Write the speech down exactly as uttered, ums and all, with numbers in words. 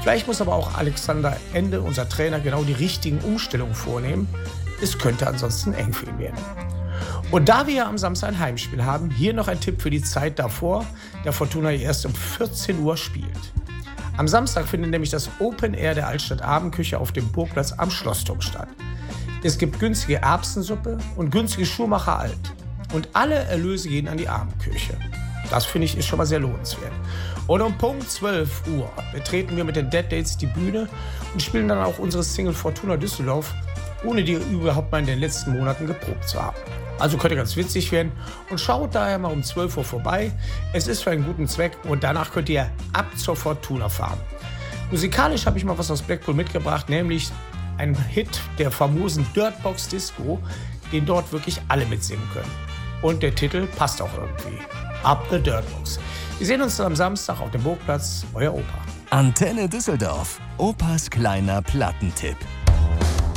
Vielleicht muss aber auch Alexander Ende, unser Trainer, genau die richtigen Umstellungen vornehmen. Es könnte ansonsten eng für ihn werden. Und da wir ja am Samstag ein Heimspiel haben, hier noch ein Tipp für die Zeit davor, der Fortuna erst um vierzehn Uhr spielt. Am Samstag findet nämlich das Open Air der Altstadt Abendküche auf dem Burgplatz am Schlossturm statt. Es gibt günstige Erbsensuppe und günstige Schuhmacher Alt. Und alle Erlöse gehen an die Abendküche. Das finde ich ist schon mal sehr lohnenswert. Und um Punkt zwölf Uhr betreten wir mit den Dead Dates die Bühne und spielen dann auch unsere Single Fortuna Düsseldorf, ohne die überhaupt mal in den letzten Monaten geprobt zu haben. Also könnte ganz witzig werden und schaut daher mal um zwölf Uhr vorbei. Es ist für einen guten Zweck und danach könnt ihr ab zur Fortuna fahren. Musikalisch habe ich mal was aus Blackpool mitgebracht, nämlich einen Hit der famosen Dirtbox Disco, den dort wirklich alle mitsingen können. Und der Titel passt auch irgendwie. Up the Dirtbox. Wir sehen uns dann am Samstag auf dem Burgplatz. Euer Opa. Antenne Düsseldorf. Opas kleiner Plattentipp.